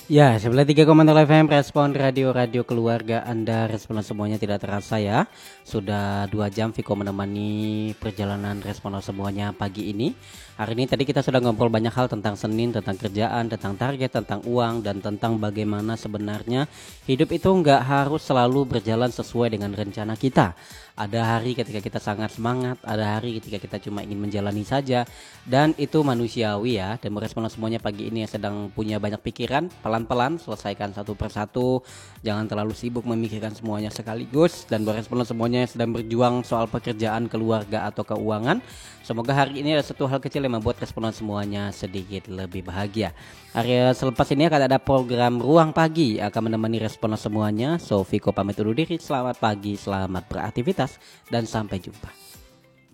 Ya, 93,0 FM respon radio keluarga Anda, respon semuanya tidak terasa ya. Sudah 2 jam Viko menemani perjalanan respon semuanya pagi ini. Hari ini tadi kita sudah ngobrol banyak hal tentang Senin, tentang kerjaan, tentang target, tentang uang, dan tentang bagaimana sebenarnya hidup itu nggak harus selalu berjalan sesuai dengan rencana kita. Ada hari ketika kita sangat semangat, ada hari ketika kita cuma ingin menjalani saja, dan itu manusiawi ya. Dan merespon semuanya pagi ini yang sedang punya banyak pikiran, pelan-pelan selesaikan satu persatu. Jangan terlalu sibuk memikirkan semuanya sekaligus. Dan merespon semuanya yang sedang berjuang soal pekerjaan, keluarga, atau keuangan. Semoga hari ini ada satu hal kecil yang membuat responan semuanya sedikit lebih bahagia. Hari selepas ini akan ada program Ruang Pagi akan menemani responan semuanya. So Viko pamit undur diri. Selamat pagi, selamat beraktivitas, dan sampai jumpa.